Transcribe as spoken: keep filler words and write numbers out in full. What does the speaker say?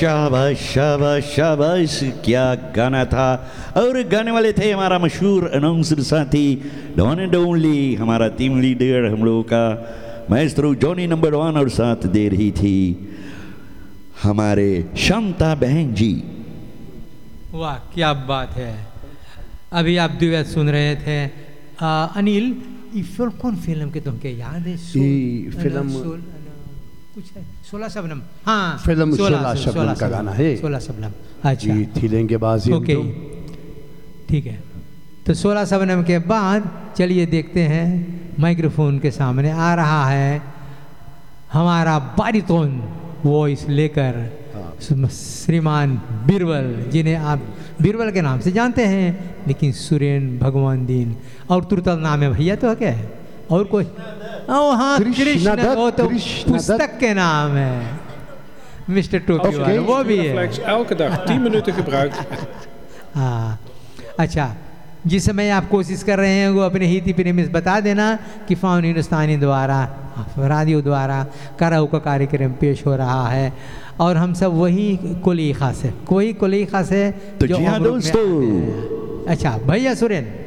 शाबाश शाबाश शाबाश, क्या गाना था। और गाने वाले थे हमारा मशहूर अनाउंसर साथी डॉन एंड ओनली, हमारा टीम लीडर हम लोगों का माएस्ट्रो जॉनी नंबर वन, और साथ दे रही थी हमारे शांता बहन जी। वाह क्या बात है। अभी आप दुआ सुन रहे थे। आ, अनिल ये फिल्म कौन फिल्म के तुमके याद है? फिल्म कुछ है सोलह शबनम। हाँ फिल्म सोलह शबनम का गाना है। सोलह शबनम, अच्छा थी लेंगे बाजी। ओके ठीक है। तो सोलह शबनम के बाद चलिए देखते हैं माइक्रोफोन के सामने आ रहा है हमारा बारिटोन वॉइस लेकर श्रीमान बीरबल, जिन्हें आप बीरबल के नाम से जानते हैं, लेकिन सुरेन भगवान दीन और तुरतल नाम है भैया तो क्या है और कोई? ओ हाँ कृष्ण, वो तो पुस्तक के नाम है मिस्टर टोपी वाला, वो भी है। elke dag tien minuten gebruikt। हाँ अच्छा, जिस समय आप कोशिश कर रहे हैं वो अपने हिती प्रेमी से बता देना कि फाउन हिंदुस्तानी द्वारा रेडियो द्वारा कराऊ का कार्यक्रम पेश हो रहा है और हम सब वही कोलीखा से, कोई कोलीखा से तो जी हाँ दोस्तों। अच्छा भैया सुरेन